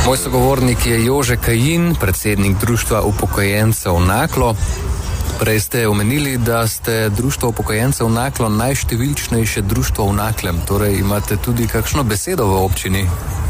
Moj sogovornik je Jože Kajin, predsednik Društva upokojencev Naklo. Prej ste omenili, da ste Društvo upokojencev Naklo najštevilčnejše društvo v Naklem. Torej imate tudi kakšno besedo v občini?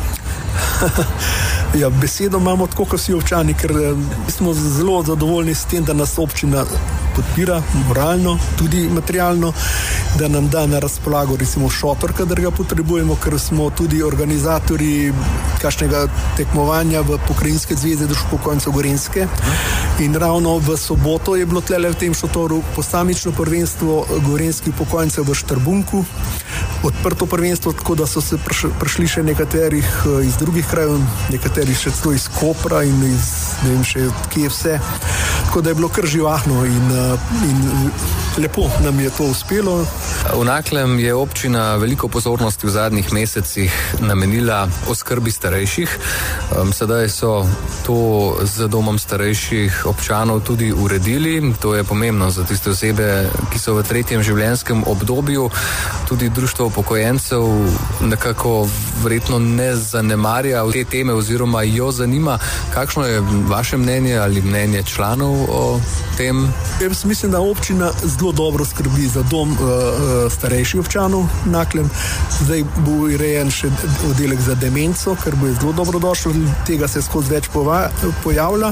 Ja, besedo imamo tako, kot vsi občani, ker smo zelo zadovoljni s tem, da nas občina podpira moralno, tudi materialno, da nam da na razpolago recimo šotor, kadar ga potrebujemo, ker smo tudi organizatorji kakšnega tekmovanja v Pokrajinske zveze Društva upokojencev Gorenjske. In ravno v soboto je bilo tlele v tem šotoru posamično prvenstvo gorenjskih upokojencev v Štrbunku. Odprto prvenstvo, tako da so se prišli še nekaterih iz drugih krajev, nekateri še celo iz Kopra in iz ne vem še kje vse. Tako da je bilo kar živahno in lepo nam je to uspelo. V Naklem je občina veliko pozornosti v zadnjih mesecih namenila oskrbi starejših. Sedaj so to z domom starejših občanov tudi uredili. To je pomembno za tiste osebe, ki so v tretjem življenjskem obdobju. Tudi Društvo upokojencev nekako verjetno ne zanemarja te teme oziroma jo zanima. Kakšno je vaše mnenje ali mnenje članov o tem? Jaz mislim, da občina zelo dobro skrbi za dom starejših občanov Naklem. Zdaj bo urejen še oddelek za demenco, ker bo zelo dobrodošlo, tega se skozi več pojavlja.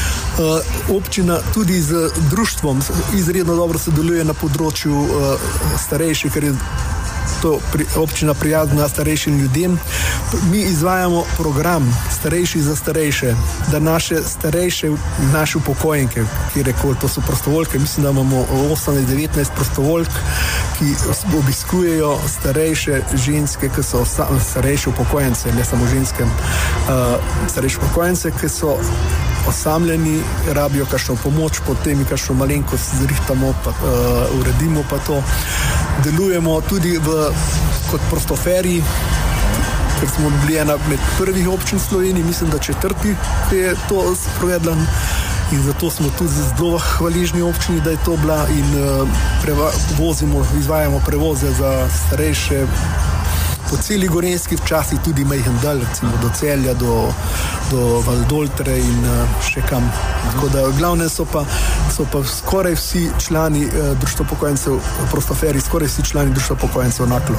Občina tudi z društvom izredno dobro sodeluje na področju starejših, ker je to občina prijazna starejšim ljudem. Mi izvajamo program Starejši za starejše, da naše starejše, naše upokojenke, ki rekel, to so prostovoljke, mislim, da imamo 18-19 prostovoljk, ki obiskujejo starejše ženske, ki so starejše upokojence, ne samo ženske, starejše upokojence, ki so osamljeni, rabijo kakšno pomoč, potem kakšno malenkost zrihtamo, uredimo pa to. Delujemo tudi kot prostoferji, ker smo bili ena med prvih občin Sloveniji, mislim, da 4, ki je to sprovedla. In zato smo tudi zelo hvaležni občini, da je to bila in izvajamo prevoze za starejše po celi Gorenjski, včasih tudi majhen dalj, recimo do Celja, do Valdoltre in še kam. Tako da glavne so pa skoraj vsi člani Društva upokojencev prostoferji, skoraj vsi člani Društva upokojencev Naklo.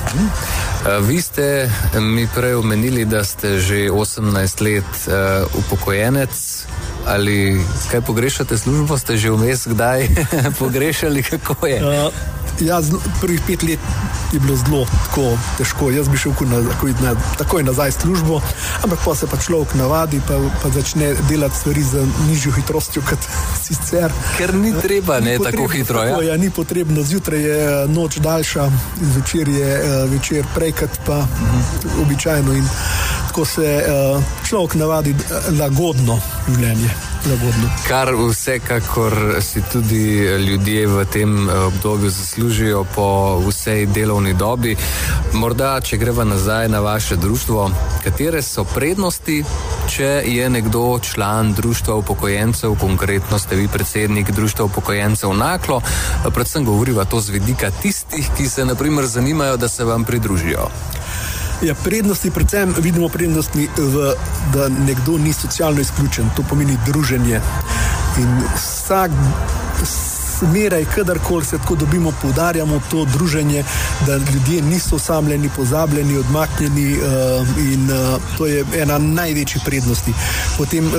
Vi ste mi prej omenili, da ste že 18 let upokojenec. Ali kaj pogrešate službo? Ste že vmes kdaj pogrešali? Kako je? Ja, prvih 5 let je bilo zelo tako težko. Jaz bi šel takoj nazaj službo, ampak pa se pa človek navadi, pa začne delati stvari z nižjo hitrostjo kot sicer. Ker ni treba, ne, tako hitro, ja? Ja, ni potrebno. Zjutraj je noč daljša, zvečer je večer prekrat pa običajno in tako se človek navadi lagodno življenje. Lagodno. Kar vsekakor si tudi ljudje v tem obdobju zaslužijo po vsej delovni dobi. Morda, če greva nazaj na vaše društvo, katere so prednosti, če je nekdo član Društva upokojencev, konkretno ste vi predsednik Društva upokojencev Naklo, predvsem govoriva to z vidika tistih, ki se na primer zanimajo, da se vam pridružijo. Ja, prednosti, predvsem vidimo prednosti, da nekdo ni socialno izključen, to pomeni druženje. In vsak smeraj, kadarkoli se tako dobimo, poudarjamo to druženje, da ljudje niso osamljeni, pozabljeni, odmaknjeni in to je ena največjih prednosti. Potem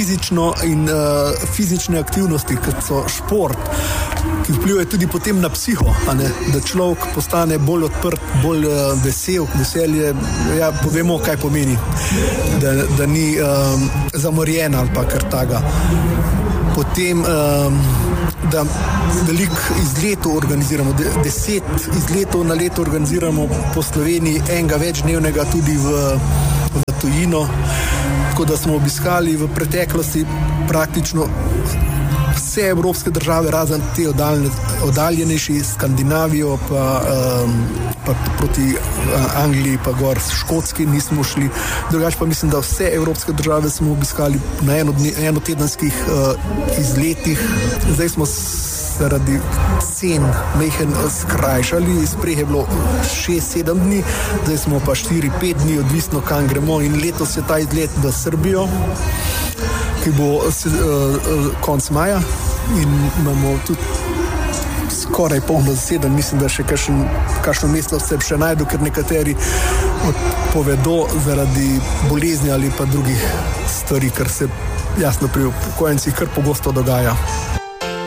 fizične aktivnosti, kot so šport, ki vplivajo tudi potem na psiho, da človek postane bolj odprt, bolj vesel, veselje, ja, povemo, kaj pomeni, da ni zamorjen ali pa kar taga. Potem, da veliko izletov organiziramo, 10 izletov na leto organiziramo po Sloveniji, enega večdnevnega tudi v tujino, tako da smo obiskali v preteklosti praktično vse evropske države, razen te oddaljenejši, Skandinavijo, pa proti Angliji, pa gor Škotski nismo šli. Drugače pa mislim, da vse evropske države smo obiskali na enotedenskih izletih. Zdaj smo zaradi cen mehen skrajšali. Spreh je bilo 6-7 dni, zdaj smo pa 4-5 dni, odvisno kam gremo, in letos je ta izlet v Srbijo, ki bo konec maja, in imamo tudi skoraj polno zaseden. Mislim, da še kakšno mesto se še najdu, ker nekateri odpovedo zaradi bolezni ali pa drugih stvari, kar se jasno pri upokojencih kar pogosto dogaja.